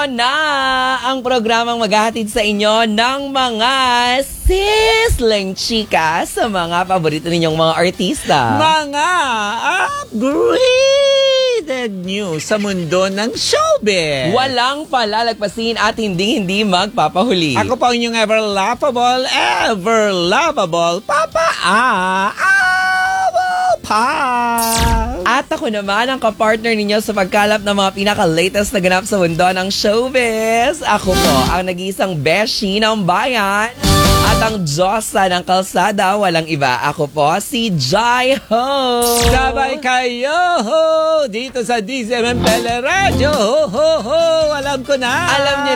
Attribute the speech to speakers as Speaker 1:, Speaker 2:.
Speaker 1: na ang programang maghahatid sa inyo ng mga sizzling chika sa mga paborito ninyong mga artista.
Speaker 2: Mga upgraded news sa mundo ng showbiz.
Speaker 1: Walang palalagpasin at hindi magpapahuli.
Speaker 2: Ako po ang inyong ever lovable, Papa
Speaker 1: At ako naman ang kapartner ninyo sa pagkalap ng mga pinaka-latest na ganap sa mundo ng showbiz. Ako po ang nag-iisang beshi ng bayan at ang Diyosa ng kalsada, walang iba. Ako po si Jai Ho.
Speaker 2: Sabay kayo dito sa DZMM Teleradio. Alam ko na.
Speaker 1: Alam niyo